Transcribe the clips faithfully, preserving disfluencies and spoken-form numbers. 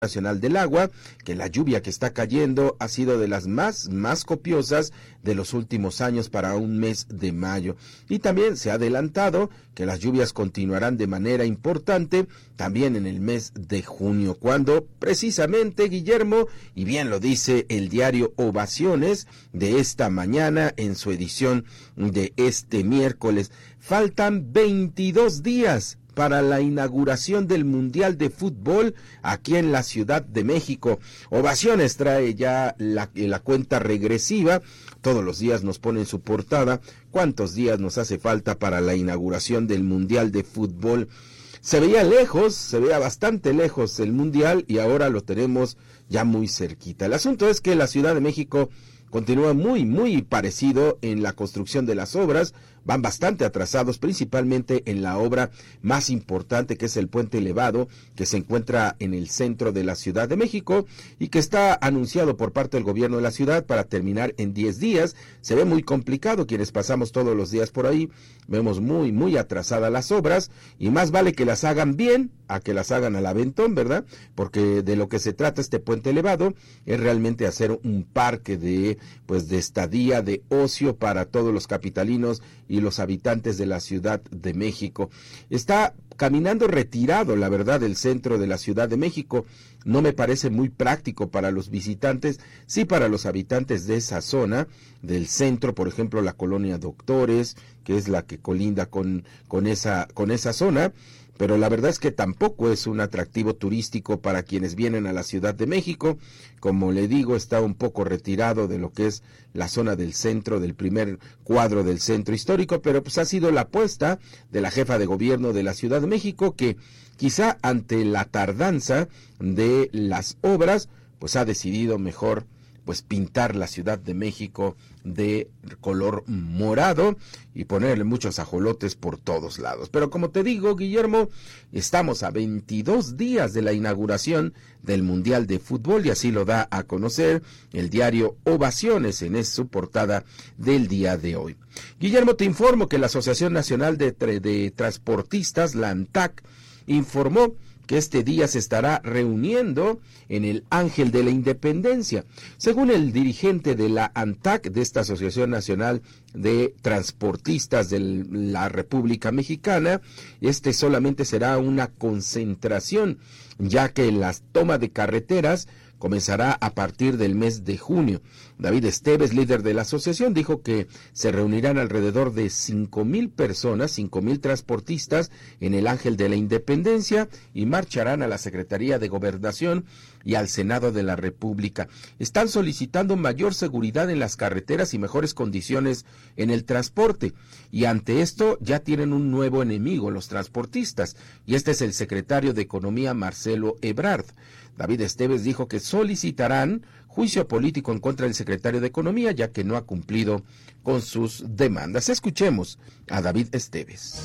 Nacional del Agua, que la lluvia que está cayendo ha sido de las más, más copiosas de los últimos años para un mes de mayo. Y también se ha adelantado que las lluvias continuarán de manera importante también en el mes de junio, cuando precisamente, Guillermo, y bien lo dice el diario Ovaciones de esta mañana en su edición de este miércoles, faltan veintidós días para la inauguración del Mundial de Fútbol aquí en la Ciudad de México. Ovaciones trae ya la, la cuenta regresiva, todos los días nos pone en su portada cuántos días nos hace falta para la inauguración del Mundial de Fútbol. Se veía lejos, se veía bastante lejos el Mundial y ahora lo tenemos ya muy cerquita. El asunto es que la Ciudad de México continúa muy, muy parecido en la construcción de las obras, van bastante atrasados, principalmente en la obra más importante, que es el puente elevado, que se encuentra en el centro de la Ciudad de México y que está anunciado por parte del gobierno de la ciudad para terminar en diez días. Se ve muy complicado, quienes pasamos todos los días por ahí, vemos muy, muy atrasadas las obras, y más vale que las hagan bien a que las hagan al aventón, ¿verdad? Porque de lo que se trata este puente elevado es realmente hacer un parque de, pues, de estadía, de ocio para todos los capitalinos y los habitantes de la Ciudad de México. Está caminando retirado, la verdad, del centro de la Ciudad de México. No me parece muy práctico para los visitantes, sí para los habitantes de esa zona, del centro, por ejemplo, la colonia Doctores, que es la que colinda con, con esa, con esa zona, pero la verdad es que tampoco es un atractivo turístico para quienes vienen a la Ciudad de México. Como le digo, está un poco retirado de lo que es la zona del centro, del primer cuadro del centro histórico, pero pues ha sido la apuesta de la jefa de gobierno de la Ciudad de México, que quizá ante la tardanza de las obras, pues ha decidido mejor pues pintar la Ciudad de México de color morado y ponerle muchos ajolotes por todos lados. Pero como te digo, Guillermo, estamos a veintidós días de la inauguración del Mundial de Fútbol y así lo da a conocer el diario Ovaciones en su portada del día de hoy. Guillermo, te informo que la Asociación Nacional de, de Transportistas, la ANTAC, informó que este día se estará reuniendo en el Ángel de la Independencia. Según el dirigente de la ANTAC, de esta Asociación Nacional de Transportistas de la República Mexicana, este solamente será una concentración, ya que la toma de carreteras comenzará a partir del mes de junio. David Esteves, líder de la asociación, dijo que se reunirán alrededor de cinco mil personas, cinco mil transportistas en el Ángel de la Independencia y marcharán a la Secretaría de Gobernación y al Senado de la República. Están solicitando mayor seguridad en las carreteras y mejores condiciones en el transporte. Y ante esto ya tienen un nuevo enemigo, los transportistas, y este es el secretario de Economía, Marcelo Ebrard. David Esteves dijo que solicitarán juicio político en contra del secretario de Economía, ya que no ha cumplido con sus demandas. Escuchemos a David Esteves.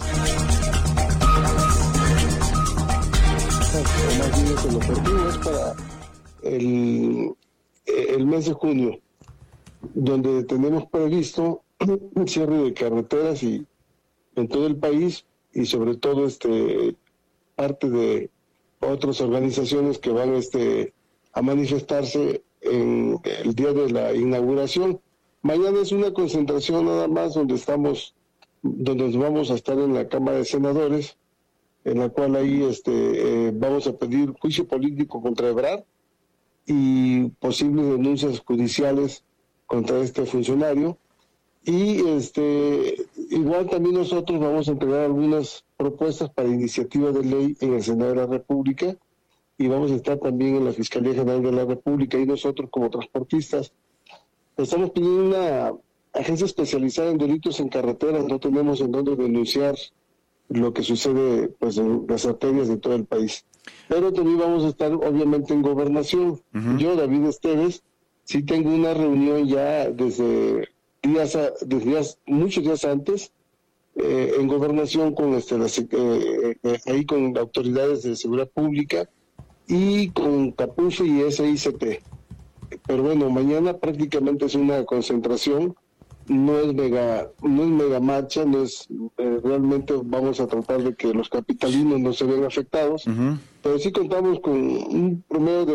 Más bien el oportuno es para el, el mes de junio, donde tenemos previsto un cierre de carreteras y en todo el país, y sobre todo este parte de otras organizaciones que van este a manifestarse en el día de la inauguración. Mañana es una concentración nada más donde estamos, donde nos vamos a estar en la Cámara de Senadores, en la cual ahí este eh, vamos a pedir juicio político contra Ebrard y posibles denuncias judiciales contra este funcionario. Y este igual también nosotros vamos a entregar algunas propuestas para iniciativa de ley en el Senado de la República y vamos a estar también en la Fiscalía General de la República, y nosotros como transportistas estamos pidiendo una agencia especializada en delitos en carreteras. No tenemos en dónde denunciar lo que sucede pues en las arterias de todo el país, pero también vamos a estar obviamente en Gobernación. Uh-huh. Yo, David Esteves, sí tengo una reunión ya desde días, a, desde días muchos días antes eh, en Gobernación con este las, eh, eh, ahí con autoridades de seguridad pública y con Capufe y S I C T. Pero bueno, mañana prácticamente es una concentración no es mega, no es mega marcha, no es eh, realmente vamos a tratar de que los capitalinos no se vean afectados, uh-huh. pero sí contamos con un promedio de